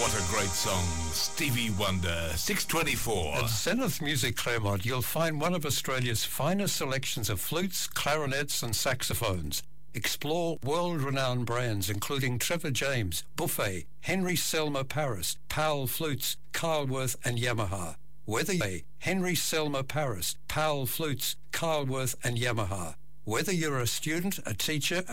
What a great song. Stevie Wonder, 624. At Zenith Music Claremont, you'll find one of Australia's finest selections of flutes, clarinets and saxophones. Explore world-renowned brands including Trevor James, Buffet, Henry Selmer Paris, Powell Flutes, Kyleworth and Yamaha. Whether Henry Selmer Paris, Powell Flutes, Kyleworth and Yamaha. Whether you're a student, a teacher,